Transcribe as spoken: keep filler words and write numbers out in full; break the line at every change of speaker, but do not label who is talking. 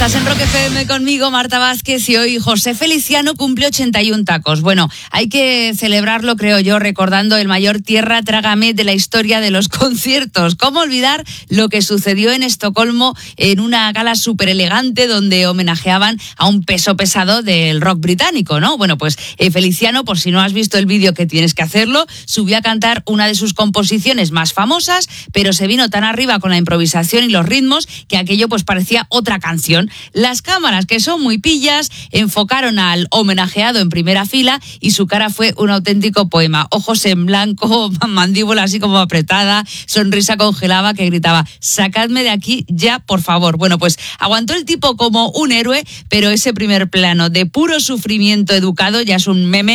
Estás en Rock F M conmigo, Marta Vázquez, y hoy José Feliciano cumple ochenta y uno tacos. Bueno, hay que celebrarlo, creo yo, recordando el mayor tierra trágame de la historia de los conciertos. ¿Cómo olvidar lo que sucedió en Estocolmo en una gala súper elegante donde homenajeaban a un peso pesado del rock británico, ¿no? Bueno, pues eh, Feliciano, por si no has visto el vídeo que tienes que hacerlo, subió a cantar una de sus composiciones más famosas, pero se vino tan arriba con la improvisación y los ritmos que aquello pues parecía otra canción. Las cámaras, que son muy pillas, enfocaron al homenajeado en primera fila y su cara fue un auténtico poema. Ojos en blanco, mandíbula así como apretada, sonrisa congelada que gritaba: sacadme de aquí ya, por favor. Bueno, pues aguantó el tipo como un héroe, pero ese primer plano de puro sufrimiento educado ya es un meme